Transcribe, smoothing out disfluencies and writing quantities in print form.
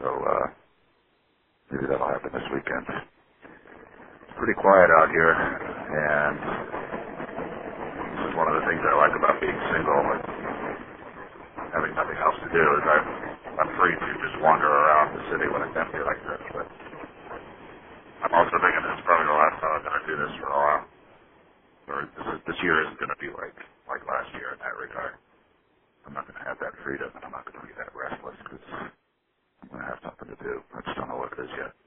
So maybe that'll happen this weekend. It's pretty quiet out here, and this is one of the things I like about being single and having nothing else to do is I'm free to just wander around the city when it's empty like this. But I'm also thinking this is probably the last time I'm going to do this for a while. Or this year isn't going to be like last year in that regard. I'm not going to have that freedom, and I'm not going to be that restless because I'm going to have something to do. I just don't know what it is yet.